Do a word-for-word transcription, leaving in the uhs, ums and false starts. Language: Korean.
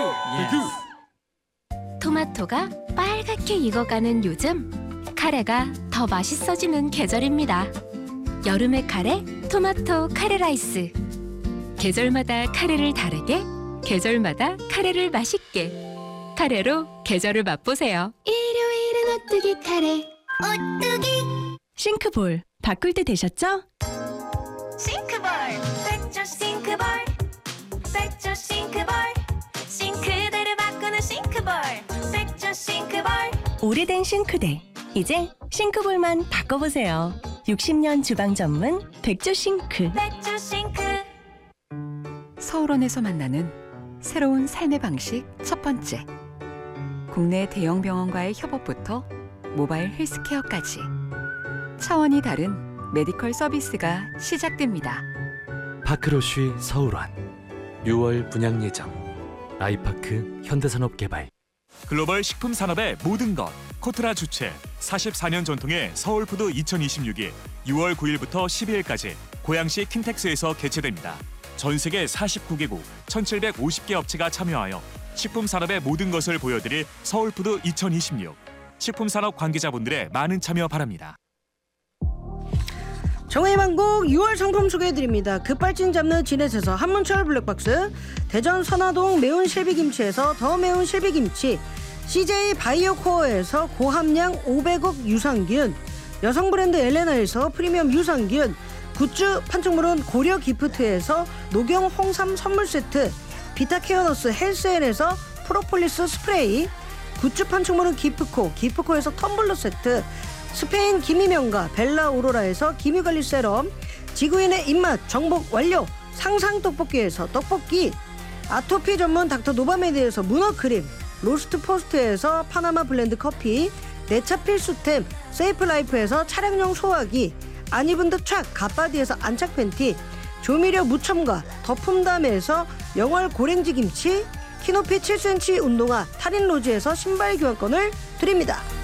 토마토가 빨갛게 익어가는 요즘, 카레가 더 맛있어지는 계절입니다. 여름의 카레, 토마토 카레 라이스. 계절마다 카레를 다르게, 계절마다 카레를 맛있게. 카레로 계절을 맛보세요. 일요일은 오뚜기 카레. 오뚜기. 싱크볼 바꿀 때 되셨죠? 싱크볼, 백조 싱크볼, 백조 싱크볼, 싱크대를 바꾸는 싱크볼, 백조 싱크볼. 오래된 싱크대, 이제 싱크볼만 바꿔보세요. 육십 년 주방 전문 백조 싱크. 백조 싱크. 서울원에서 만나는 새로운 삶의 방식 첫 번째. 국내 대형 병원과의 협업부터 모바일 헬스케어까지 차원이 다른 메디컬 서비스가 시작됩니다. 파크로쉬 서울원 유월 분양 예정. 아이파크 현대산업개발. 글로벌 식품 산업의 모든 것 코트라 주최 사십사 년 전통의 서울푸드 이천이십육이 유월 구일부터 십이일까지 고양시 킨텍스에서 개최됩니다. 전 세계 사십구 개국 천칠백오십 개 업체가 참여하여 식품 산업의 모든 것을 보여드릴 서울푸드 이천이십육. 식품 산업 관계자분들의 많은 참여 바랍니다. 정의만국 유월 상품 소개해드립니다. 급발진 잡는 진에서서 한문철 블랙박스, 대전 선화동 매운 실비김치에서 더 매운 실비김치, 씨제이 바이오코어에서 고함량 오백억 유산균, 여성 브랜드 엘레나에서 프리미엄 유산균, 굿즈 판촉물은 고려 기프트에서 녹용 홍삼 선물 세트, 비타케어너스 헬스엔에서 프로폴리스 스프레이, 굿즈 판촉물은 기프코, 기프코에서 텀블러 세트, 스페인 기미명가 벨라 오로라에서 기미관리 세럼, 지구인의 입맛 정복 완료 상상 떡볶이에서 떡볶이, 아토피 전문 닥터 노바메디에서 문어 크림, 로스트 포스트에서 파나마 블렌드 커피, 내차 필수템 세이프라이프에서 차량용 소화기, 안 입은 듯 촥 갓바디에서 안착 팬티, 조미료 무첨가 더품담에서 영월 고랭지 김치, 키높이 칠 센티미터 운동화 타린로즈에서 신발 교환권을 드립니다.